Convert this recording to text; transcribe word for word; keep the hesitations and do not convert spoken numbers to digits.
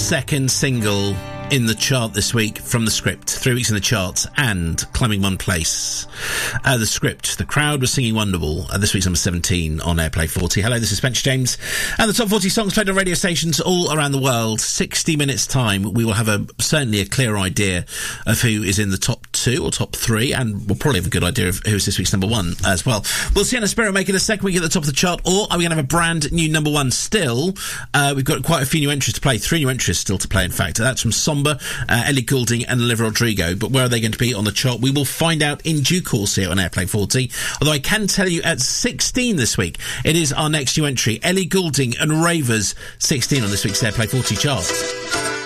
second single in the chart this week from The Script. Three weeks in the charts and climbing one place. Uh, The Script, The Crowd was singing Wonderwall. Uh, this week's number seventeen on Airplay forty. Hello, this is Spencer James. And the top forty songs played on radio stations all around the world. sixty minutes time, we will have a certainly a clear idea of who is in the top two or top three, and we'll probably have a good idea of who's this week's number one as well. Will Sienna Spiro make it a second week at the top of the chart, or are we going to have a brand new number one still? Uh, we've got quite a few new entries to play. Three new entries still to play, in fact. That's from Somber, Uh, Ellie Goulding and Olivia Rodrigo. But where are they going to be on the chart? We will find out in due course here on Airplay forty. Although I can tell you at sixteen this week, it is our next new entry. Ellie Goulding and Ravers, sixteen on this week's Airplay forty chart.